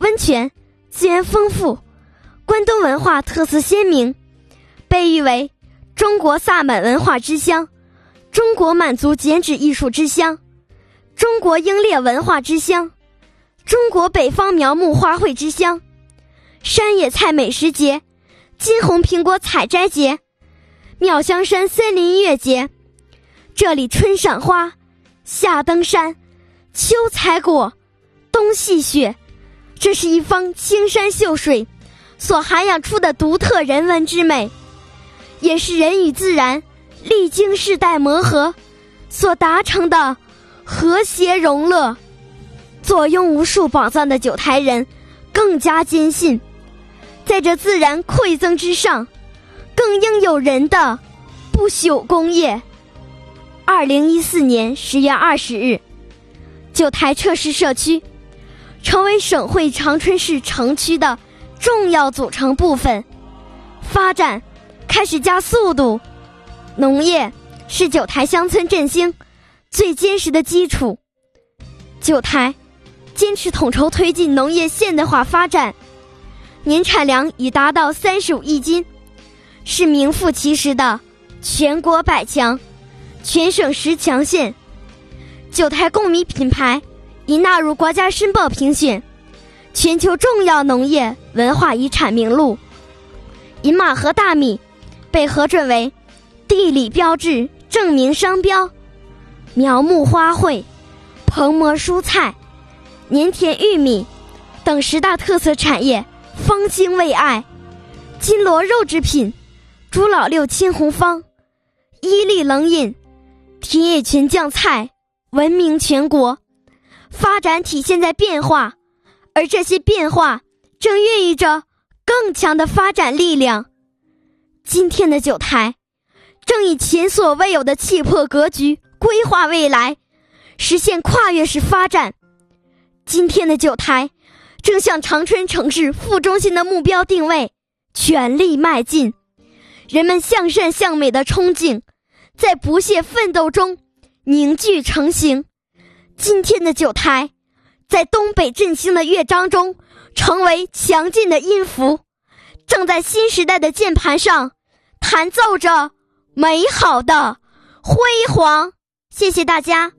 温泉，资源丰富，关东文化特色鲜明，被誉为中国萨满文化之乡，中国满族剪纸艺术之乡，中国英烈文化之乡，中国北方苗木花卉之乡，山野菜美食节，金红苹果采摘节，妙香山森林音乐节。这里春赏花，夏登山，秋采果，冬戏雪，这是一方青山秀水所涵养出的独特人文之美，也是人与自然历经世代磨合所达成的和谐融乐。坐拥无数宝藏的九台人更加坚信，在这自然馈赠之上，更应有人的不朽功业。2014年10月20日，九台撤市社区成为省会长春市城区的重要组成部分，发展开始加速度。农业是九台乡村振兴最坚实的基础。九台坚持统筹推进农业现代化发展，年产粮已达到35亿斤，是名副其实的全国100强、全省10强县。九台贡米品牌已纳入国家申报评选全球重要农业文化遗产名录。饮马河大米被核准为地理标志证明商标。苗木花卉、蓬蘑蔬菜、粘田玉米等10大特色产业方兴未艾。金螺肉制品、猪老六青红方、伊利冷饮、田野全酱菜闻名全国。发展体现在变化，而这些变化正孕育着更强的发展力量。今天的九台正以前所未有的气魄格局规划未来，实现跨越式发展。今天的九台正向长春城市副中心的目标定位全力迈进。人们向善向美的憧憬在不懈奋斗中凝聚成型。今天的九台在东北振兴的乐章中成为强劲的音符，正在新时代的键盘上弹奏着美好的辉煌。谢谢大家。